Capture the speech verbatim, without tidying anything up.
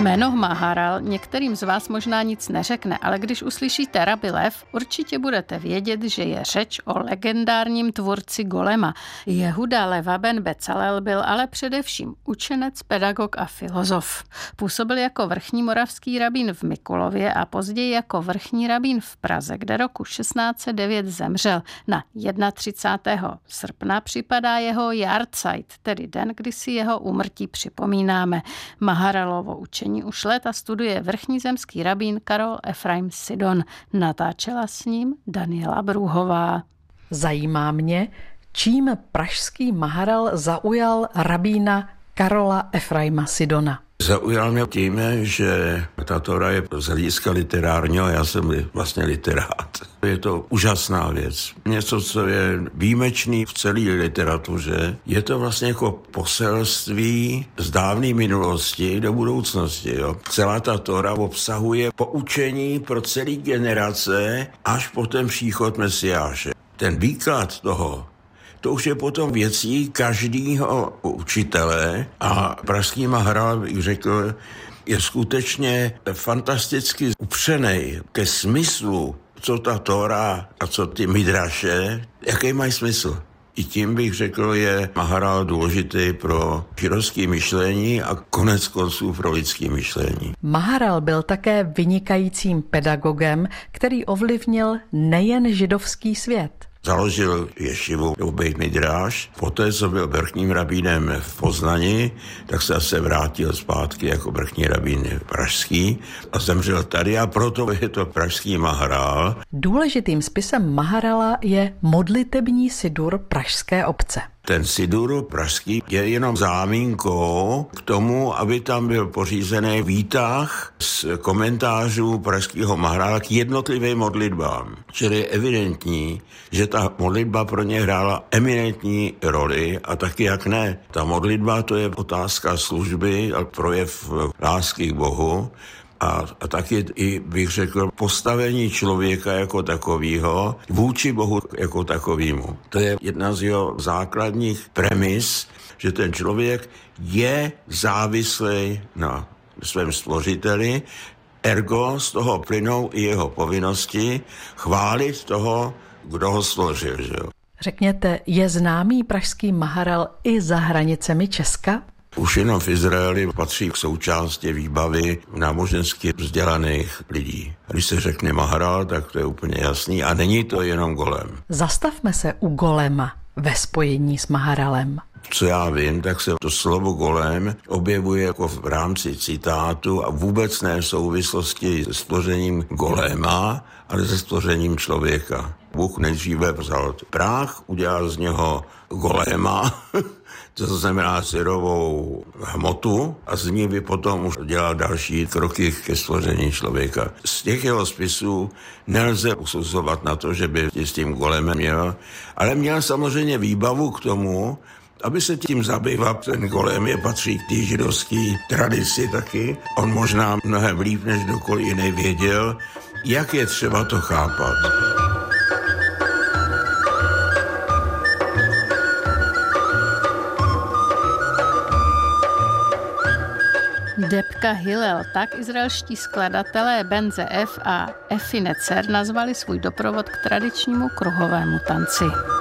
Jméno Maharal některým z vás možná nic neřekne, ale když uslyšíte Rabbi Lev, určitě budete vědět, že je řeč o legendárním tvůrci golema. Jehuda Leva ben Becalel byl ale především učenec, pedagog a filozof. Působil jako vrchní moravský rabín v Mikulově a později jako vrchní rabín v Praze, kde roku šestnáct set devět zemřel. Na třicátého prvního srpna připadá jeho Jahrzeit, tedy den, kdy si jeho úmrtí připomínáme. Maharalovo učení už léta studuje vrchní zemský rabín Karol Efraim Sidon. Natáčela s ním Daniela Brůhová. Zajímá mě, čím pražský Maharal zaujal rabína Karola Efraima Sidona. Zaujal mě tím, že ta Tora je z hlediska literárního, já jsem vlastně literát. Je to úžasná věc. Něco, co je výjimečný v celé literatuře. Je to vlastně jako poselství z dávné minulosti do budoucnosti. Jo. Celá ta Tora obsahuje poučení pro celý generace až po ten příchod Mesiáše. Ten výklad toho, to už je potom věcí každého učitele a pražský Maharal, bych řekl, je skutečně fantasticky upřenej ke smyslu, co ta Tóra a co ty midraše, jaký mají smysl. I tím bych řekl, je Maharal důležitý pro židovské myšlení a konec konců pro lidské myšlení. Maharal byl také vynikajícím pedagogem, který ovlivnil nejen židovský svět. Založil ješivu do Bejt Midráš. Poté, co byl vrchním rabínem v Poznani, tak se zase vrátil zpátky jako vrchní rabín pražský a zemřel tady a proto je to pražský Maharal. Důležitým spisem Maharala je modlitební sidur pražské obce. Ten sidur pražský je jenom zámínkou k tomu, aby tam byl pořízený výtah z komentářů pražského Maharala k jednotlivým modlitbám. Čili je evidentní, že ta modlitba pro ně hrála eminentní roli a taky jak ne. Ta modlitba to je otázka služby a projev lásky k Bohu. A, a taky i bych řekl postavení člověka jako takového vůči Bohu jako takovému. To je jedna z jeho základních premis, že ten člověk je závislý na svém stvořiteli, ergo z toho plynou i jeho povinnosti chválit toho, kdo ho stvořil. Že? Řekněte, je známý pražský Maharal i za hranicemi Česka? Už jenom v Izraeli patří k součásti výbavy nábožensky vzdělaných lidí. Když se řekne Maharal, tak to je úplně jasný a není to jenom golem. Zastavme se u golema ve spojení s Maharalem. Co já vím, tak se to slovo golem objevuje jako v rámci citátu a vůbec ne v souvislosti s stvořením goléma, ale se stvořením člověka. Bůh nejdříve vzal prach, udělal z něho goléma, to znamená syrovou hmotu a z ní by potom už dělal další kroky ke stvoření člověka. Z těch jeho spisů nelze usuzovat na to, že by s tím golemem měl, ale měl samozřejmě výbavu k tomu, aby se tím zabýval. Ten golem je patří k té židovské tradici taky. On možná mnohem líp než kdokoliv jiný věděl, jak je třeba to chápat. Debka Hillel, tak izraelští skladatelé Ben Ze'ev a Efi Necer nazvali svůj doprovod k tradičnímu kruhovému tanci.